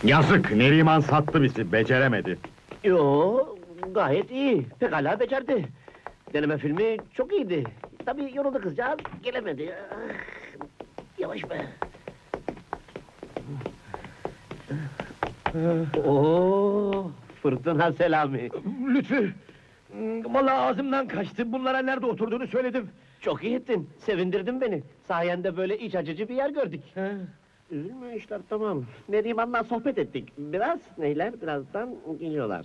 Yazık, Neriman sattı bizi, beceremedi. Yo, gayet iyi. Pekala becerdi. Deneme filmi çok iyiydi. Tabii yoruldu kızcağız, gelemedi. Ah, yavaş be. Oo, fırtına Selami. Lütfü! Vallahi ağzımdan kaçtı, bunlara nerede oturduğunu söyledim. Çok iyi ettin, sevindirdin beni. Sayende böyle iç açıcı bir yer gördük. Üzülme, işler tamam. Neriman'la sohbet ettik. Biraz neyler, birazdan geliyorlar.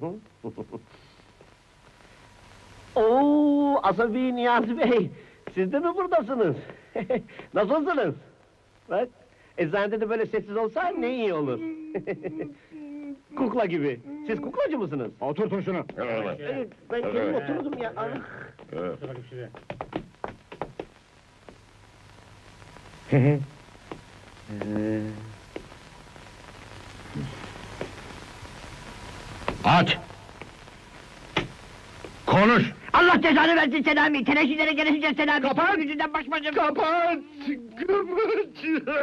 Oo, Asabi Niyazi Bey! Siz de mi buradasınız? Nasılsınız? Bak, eczanede de böyle sessiz olsa ne iyi olur. Kukla gibi. Siz kuklacı mısınız? Oturtun şunu. Ben kendim oturdum ya. Ah. Aç! Konuş! Allah cezanı versin Selami! Teneşirlere gelesice Selami! Kapat! Senin yüzünden baş başa... Kapat! Kapat!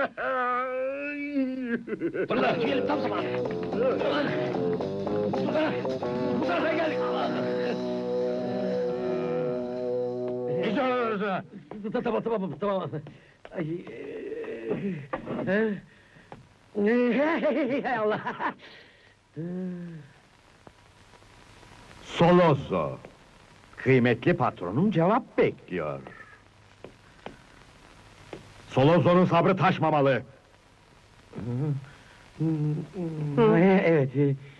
Fırla, gelin tam zaman! Bu tarafa gel! Tamam. Ay, Hay Allah! Solozzo! Kıymetli patronum cevap bekliyor. Solozzo'nun sabrı taşmamalı. Evet.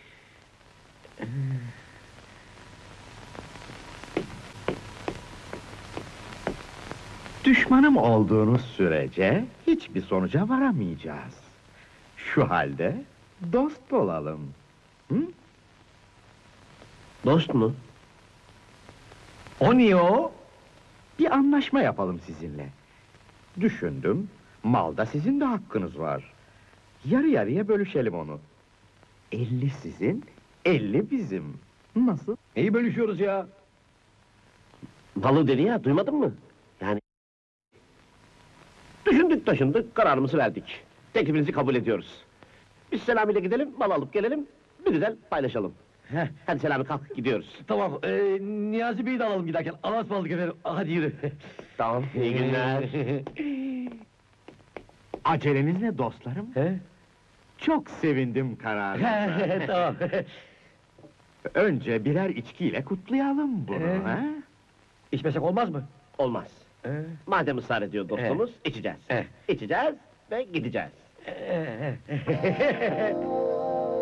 Düşmanım olduğunuz sürece hiçbir sonuca varamayacağız. Şu halde dost olalım. Hı? Dost mu? O niye o? Bir anlaşma yapalım sizinle. Düşündüm, malda sizin de hakkınız var. Yarı yarıya bölüşelim onu. 50 sizin, 50 bizim. Nasıl? neyi bölüşüyoruz ya? Balı dedi ya, duymadın mı? Yani... Düşündük taşındık, kararımızı verdik. Teklifinizi kabul ediyoruz. Biz Selami ile gidelim, mal alıp gelelim, bir güzel paylaşalım. Heh, Hadi Selami kalk, gidiyoruz. tamam, Niyazi Bey'i de alalım giderken. Allah'a ısmarladık efendim, hadi yürü. Tamam, iyi günler. Aceleniz ne dostlarım? He? Çok sevindim kararınıza. Tamam. Önce birer içkiyle kutlayalım bunu, ha? İçmesek olmaz mı? Olmaz. Madem ısrar ediyor dostumuz, içeceğiz. Eh. İçeceğiz ve gideceğiz.